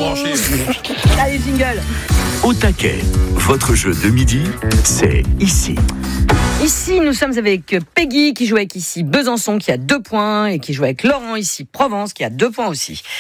branché. Allez, jingle. Au taquet, votre jeu de midi, c'est ici. Ici, nous sommes avec Peggy qui joue avec ici Besançon qui a 2 points et qui joue avec Laurent ici Provence qui a 2 points aussi.